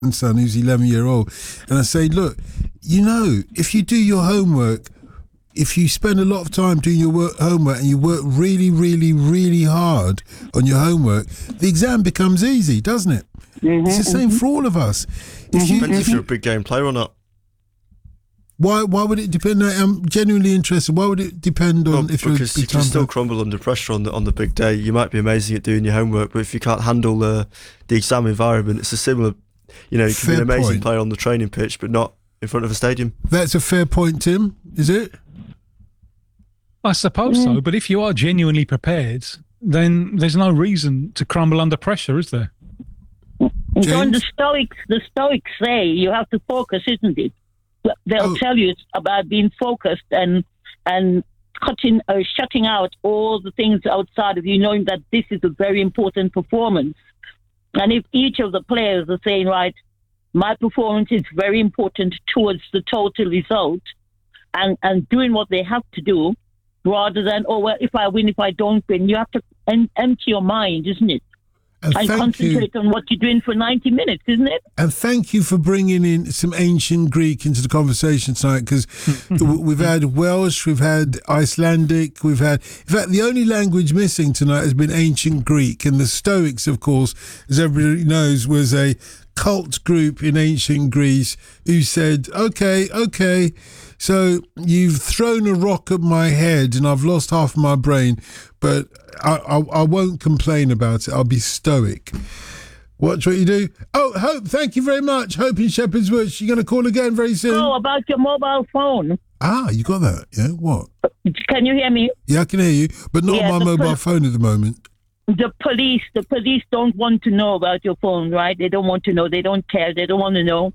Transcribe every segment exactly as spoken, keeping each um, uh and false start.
son who's eleven year old, and I say, look, you know, if you do your homework, if you spend a lot of time doing your work, homework and you work really, really, really hard on your homework, the exam becomes easy, doesn't it? Mm-hmm, it's the same mm-hmm. for all of us. If you, Depends if, if you're a big game player or not. Why Why would it depend? I'm genuinely interested. Why would it depend on well, if you're because you can still player? crumble under pressure on the on the big day. You might be amazing at doing your homework, but if you can't handle uh, the exam environment, it's a similar. You know, you can fair be an amazing point. player on the training pitch, but not in front of a stadium. That's a fair point, Tim. Is it? I suppose mm. so. But if you are genuinely prepared, then there's no reason to crumble under pressure, is there? John, the Stoics, the Stoics say you have to focus, isn't it? They'll oh. tell you it's about being focused and and cutting, uh, shutting out all the things outside of you, knowing that this is a very important performance. And if each of the players are saying, right, my performance is very important towards the total result, and, and doing what they have to do, rather than, oh, well, if I win, if I don't win, you have to em- empty your mind, isn't it? And, and concentrate you. on what you're doing for ninety minutes, isn't it? And thank you for bringing in some ancient Greek into the conversation tonight, because we've had Welsh, we've had Icelandic, we've had... In fact, the only language missing tonight has been ancient Greek. And the Stoics, of course, as everybody knows, was a cult group in ancient Greece who said, OK, OK, so you've thrown a rock at my head and I've lost half of my brain, but I, I, I won't complain about it. I'll be stoic. Watch what you do. Oh, Hope, thank you very much. Hope in Shepherd's Bush. You're going to call again very soon. Oh, about your mobile phone. Ah, you got that? Yeah, what? Can you hear me? Yeah, I can hear you, but not yeah, on my mobile pol- phone at the moment. The police, the police don't want to know about your phone, right? They don't want to know. They don't care. They don't want to know.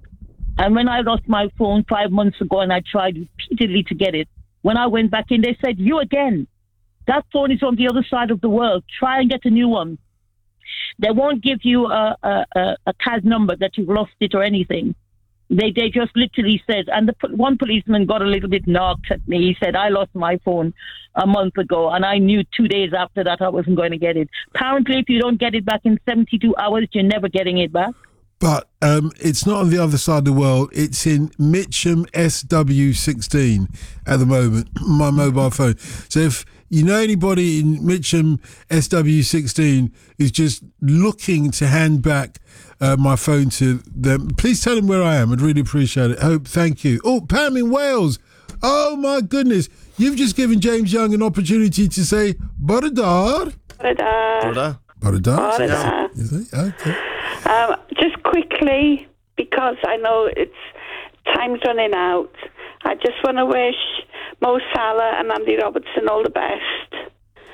And when I lost my phone five months ago and I tried repeatedly to get it, when I went back in, they said, you again. That phone is on the other side of the world. Try and get a new one. They won't give you a, a, a, a C A D number that you've lost it or anything. They they just literally said, and the one policeman got a little bit knocked at me. He said, I lost my phone a month ago, and I knew two days after that I wasn't going to get it. Apparently, if you don't get it back in seventy-two hours, you're never getting it back. But um, it's not on the other side of the world. It's in Mitcham S W sixteen at the moment, my mobile phone. So if you know anybody in Mitcham S W sixteen who's just looking to hand back uh, my phone to them, please tell them where I am. I'd really appreciate it. Hope, thank you. Oh, Pam in Wales. Oh, my goodness. You've just given James Young an opportunity to say, Borodar. Borodar. Borodar? Borodar. Is it? Okay. Um, just quickly, because I know it's time's running out, I just want to wish Mo Salah and Andy Robertson all the best.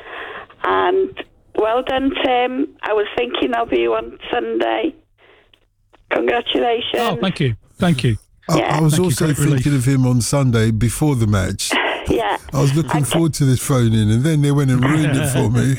And well done, Tim. I was thinking of you on Sunday. Congratulations. Oh, thank you. Thank you. I, yeah. I was thank also you, thinking relief. of him on Sunday before the match. Yeah. I was looking I forward to this phone in, and then they went and ruined it for me.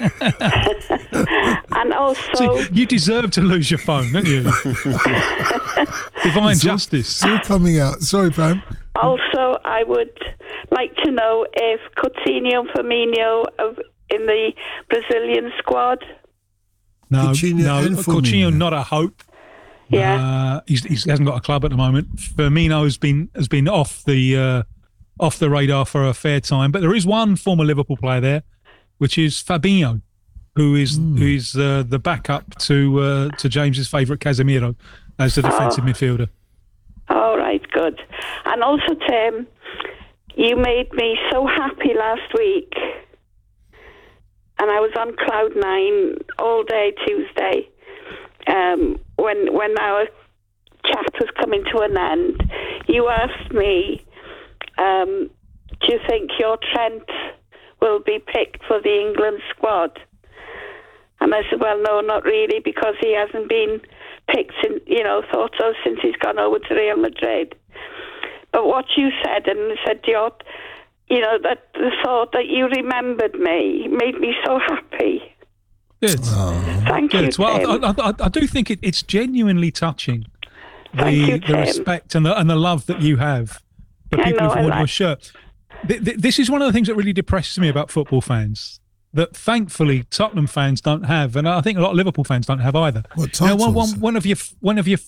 And also... See, you deserve to lose your phone, don't you? Divine it's justice. All, it's all coming out. Sorry, Pam. Also, I would like to know if Coutinho and Firmino are in the Brazilian squad. No, Coutinho no, and Coutinho Firmino. not a hope. Yeah. Uh, he's, he's, he hasn't got a club at the moment. Firmino has been has been off the uh, off the radar for a fair time, but there is one former Liverpool player there, which is Fabinho, who is mm. who is uh, the backup to uh, to James's favourite Casemiro as the defensive oh. midfielder. All right, good. And also, Tim, you made me so happy last week, and I was on cloud nine all day Tuesday. Um, when when our chat was coming to an end, you asked me, um, do you think your Trent will be picked for the England squad? And I said, well, no, not really, because he hasn't been picked, in, you know, thought of since he's gone over to Real Madrid. But what you said, and said your, you know, that the thought that you remembered me made me so happy. Good. Oh. Thank Good. you, Tim. Well, I, I, I do think it, it's genuinely touching, the, Thank you, the Tim. respect and the, and the love that you have for I people know, who've I worn like- your shirt. Th- th- this is one of the things that really depresses me about football fans, that thankfully Tottenham fans don't have, and I think a lot of Liverpool fans don't have either. What You know, titles? one, one, one of your one of your